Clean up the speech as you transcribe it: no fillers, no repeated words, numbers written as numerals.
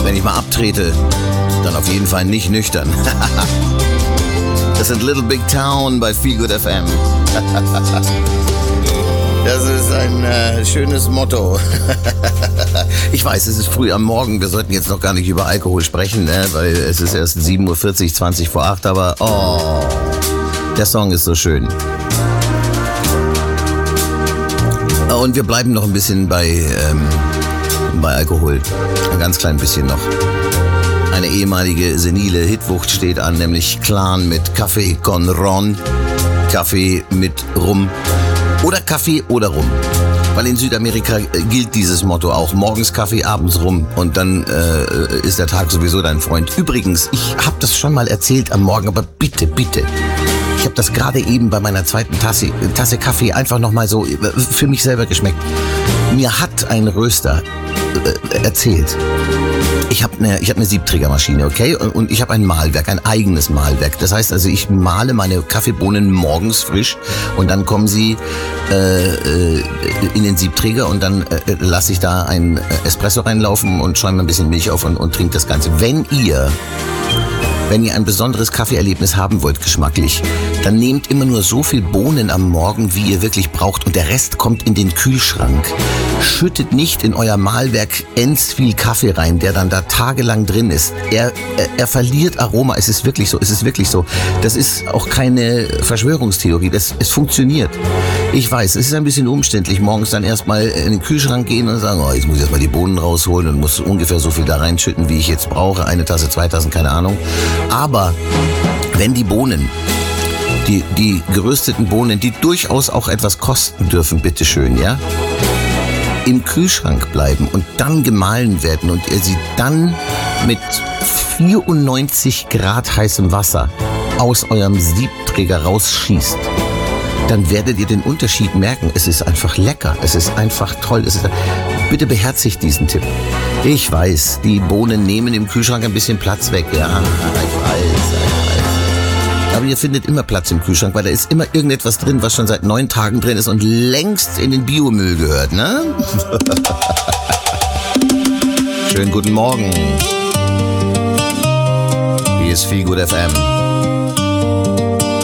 wenn ich mal abtrete, dann auf jeden Fall nicht nüchtern. Das sind Little Big Town bei Feel Good FM. Das ist ein schönes Motto. Ich weiß, es ist früh am Morgen. Wir sollten jetzt noch gar nicht über Alkohol sprechen, ne? Weil es ist erst 7:40 Uhr, 20 vor 8. Aber der Song ist so schön. Und wir bleiben noch ein bisschen bei Alkohol. Ein ganz klein bisschen noch. Eine ehemalige senile Hitwucht steht an, nämlich Clan mit Kaffee con Ron. Kaffee mit Rum. Oder Kaffee oder Rum. Weil in Südamerika gilt dieses Motto auch. Morgens Kaffee, abends Rum. Und dann ist der Tag sowieso dein Freund. Übrigens, ich habe das schon mal erzählt am Morgen, aber bitte, bitte. Ich habe das gerade eben bei meiner zweiten Tasse Kaffee einfach nochmal so für mich selber geschmeckt. Mir hat ein Röster erzählt, ich habe eine Siebträgermaschine, okay? Und ich habe ein Mahlwerk, ein eigenes Mahlwerk. Das heißt also, ich mahle meine Kaffeebohnen morgens frisch und dann kommen sie in den Siebträger und dann lasse ich da ein Espresso reinlaufen und schäume ein bisschen Milch auf und trinke das Ganze. Wenn ihr ein besonderes Kaffeeerlebnis haben wollt, geschmacklich, dann nehmt immer nur so viel Bohnen am Morgen, wie ihr wirklich braucht und der Rest kommt in den Kühlschrank. Schüttet nicht in euer Mahlwerk ends viel Kaffee rein, der dann da tagelang drin ist. Er verliert Aroma, es ist wirklich so. Das ist auch keine Verschwörungstheorie, es funktioniert. Ich weiß, es ist ein bisschen umständlich, morgens dann erstmal in den Kühlschrank gehen und sagen, jetzt muss ich erstmal die Bohnen rausholen und muss ungefähr so viel da reinschütten, wie ich jetzt brauche. 1 Tasse, 2 Tassen, keine Ahnung. Aber wenn die Bohnen, die gerösteten Bohnen, die durchaus auch etwas kosten dürfen, bitteschön, ja, im Kühlschrank bleiben und dann gemahlen werden und ihr sie dann mit 94 Grad heißem Wasser aus eurem Siebträger rausschießt, dann werdet ihr den Unterschied merken. Es ist einfach lecker, es ist einfach toll. Bitte beherzigt diesen Tipp. Ich weiß, die Bohnen nehmen im Kühlschrank ein bisschen Platz weg. Ja, ich weiß. Aber ihr findet immer Platz im Kühlschrank, weil da ist immer irgendetwas drin, was schon seit 9 Tagen drin ist und längst in den Biomüll gehört, ne? Schönen guten Morgen. Hier ist Feel Good FM.